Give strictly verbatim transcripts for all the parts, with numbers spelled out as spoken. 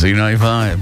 Z ninety-five.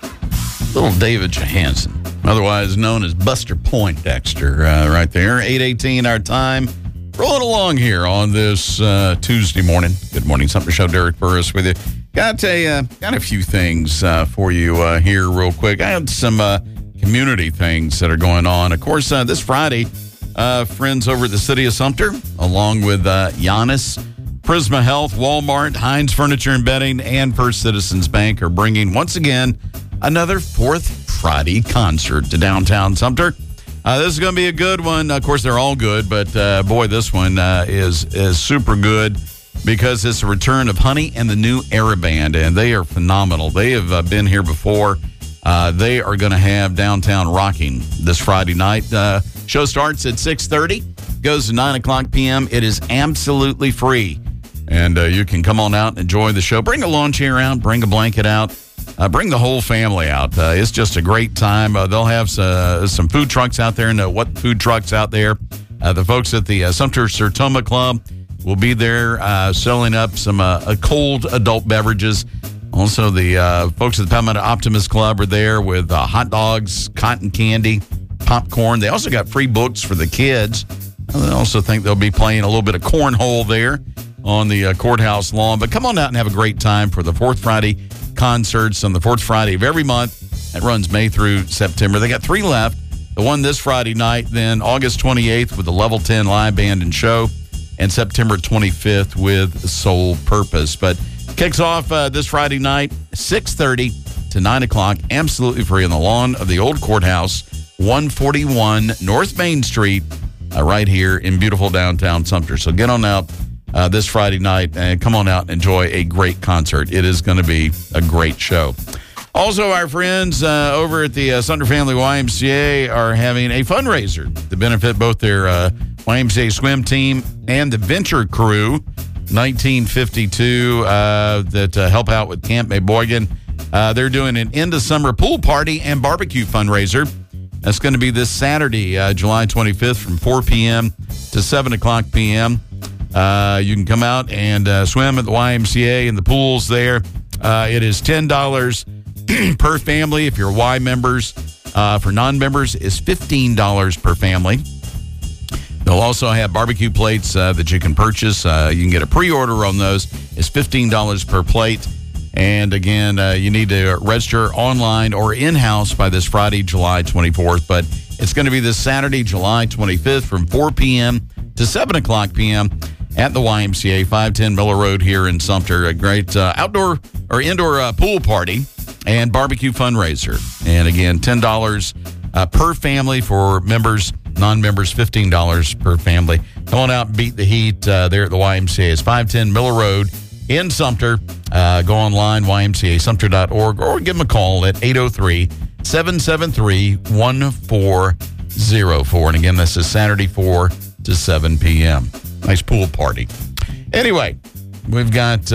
Little David Johansen, otherwise known as Buster Poindexter, uh, right there. eight eighteen our time. Rolling along here on this uh, Tuesday morning. Good morning, Sumter Show. Derek Burris with you. Got a uh, got a few things uh, for you uh, here real quick. I have some uh, community things that are going on. Of course, uh, this Friday, uh, friends over at the City of Sumter, along with uh, Giannis, Prisma Health, Walmart, Heinz Furniture and Bedding, and First Citizens Bank are bringing, once again, another Fourth Friday concert to downtown Sumter. Uh, this is going to be a good one. Of course, they're all good, but uh, boy, this one uh, is is super good because it's the return of Honey and the New Era Band, and they are phenomenal. They have uh, been here before. Uh, they are going to have downtown rocking this Friday night. Uh, show starts at six thirty, goes to nine o'clock p.m. It is absolutely free, and uh, you can come on out and enjoy the show. Bring a lawn chair out, bring a blanket out. Uh, bring the whole family out. Uh, it's just a great time. Uh, they'll have uh, some food trucks out there. And uh, what food trucks out there? Uh, the folks at the uh, Sumter Sertoma Club will be there uh, selling up some uh, cold adult beverages. Also, the uh, folks at the Palmetto Optimist Club are there with uh, hot dogs, cotton candy, popcorn. They also got free books for the kids. I also think they'll be playing a little bit of cornhole there on the uh, courthouse lawn. But come on out and have a great time for the Fourth Friday concerts on the fourth Friday of every month. That runs May through September. They got three left. The one this Friday night, then August twenty-eighth with the Level ten Live Band and Show, and September twenty-fifth with Soul Purpose. But kicks off uh, this Friday night, six thirty to nine o'clock, absolutely free on the lawn of the old courthouse, one forty-one North Main Street, uh, right here in beautiful downtown Sumter. So get on out Uh, this Friday night, and come on out and enjoy a great concert. It is going to be a great show. Also, our friends uh, over at the uh, Sumter Family Y M C A are having a fundraiser to benefit both their uh, Y M C A swim team and the Venture Crew, nineteen fifty-two, uh, that uh, help out with Camp Mayboygan. Uh, they're doing an end-of-summer pool party and barbecue fundraiser. That's going to be this Saturday, uh, July twenty-fifth, from four p.m. to seven o'clock p.m. Uh, you can come out and uh, swim at the Y M C A in the pools there. Uh, it is ten dollars per family if you're Y members. Uh, for non-members, it's fifteen dollars per family. They'll also have barbecue plates uh, that you can purchase. Uh, you can get a pre-order on those. It's fifteen dollars per plate. And again, uh, you need to register online or in-house by this Friday, July twenty-fourth. But it's going to be this Saturday, July twenty-fifth from four p.m. to seven o'clock p.m. at the Y M C A, five ten Miller Road here in Sumter. A great uh, outdoor or indoor uh, pool party and barbecue fundraiser. And again, ten dollars uh, per family for members, non-members, fifteen dollars per family. Come on out and beat the heat uh, there at the Y M C A. It's five ten Miller Road in Sumter. Uh, go online, Y M C A Sumter dot org, or give them a call at eight oh three, seven seven three, one four oh four. And again, this is Saturday, four to seven p.m. Nice pool party. Anyway, we've got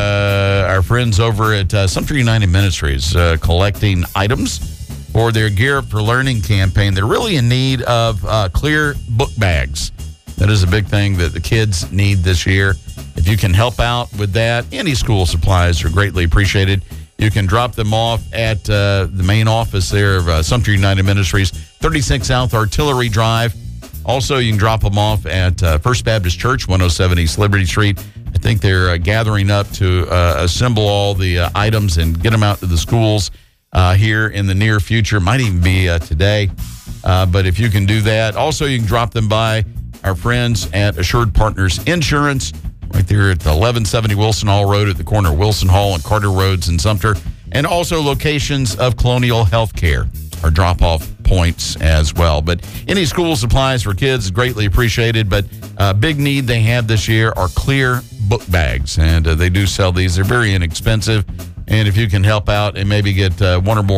uh, our friends over at uh, Sumter United Ministries uh, collecting items for their Gear Up for Learning campaign. They're really in need of uh, clear book bags. That is a big thing that the kids need this year. If you can help out with that, any school supplies are greatly appreciated. You can drop them off at uh, the main office there of uh, Sumter United Ministries, thirty-six South Artillery Drive. Also, you can drop them off at uh, First Baptist Church, one oh seven East Liberty Street. I think they're uh, gathering up to uh, assemble all the uh, items and get them out to the schools uh, here in the near future. Might even be uh, today, uh, but if you can do that. Also, you can drop them by our friends at Assured Partners Insurance, right there at eleven seventy Wilson Hall Road at the corner of Wilson Hall and Carter Roads in Sumter. And also locations of Colonial Healthcare are drop-off points as well. But any school supplies for kids is greatly appreciated. But a big need they have this year are clear book bags. And uh, they do sell these. They're very inexpensive. And if you can help out and maybe get uh, one or more